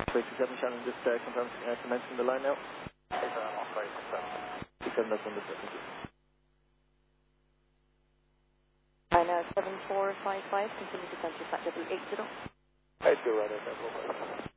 327 Shannon, just confirm commencing the line now. 37, that's understood. Thank you. China 7455, continue to center flight W80. 82, right,